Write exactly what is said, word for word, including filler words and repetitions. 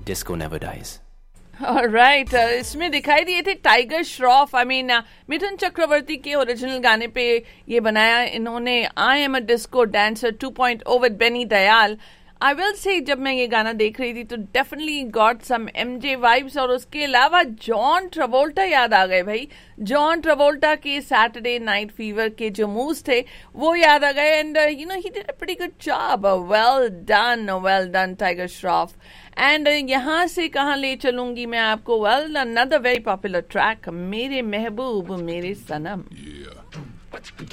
Disco Never Dies. Right right. uh, इसमें दिखाई दिए थे tiger Shroff. I mean Mithun Chakraborty के ओरिजिनल गाने पे ये बनाया इन्होंने. I am a disco dancer two point O with Beni Dayal. I will say जब मैं ये गाना देख रही थी तो definitely got some MJ vibes. और उसके अलावा जॉन ट्रेवोल्टा याद आ गए भाई. जॉन ट्रेवोल्टा के सैटरडे नाइट फीवर के जो मूव्स थे वो याद आ गए. And you know he did a pretty good job. Well done, well done tiger Shroff. And यहाँ से कहाँ ले चलूंगी मैं आपको. Well another very popular track, मेरे महबूब मेरे सनम. Yeah.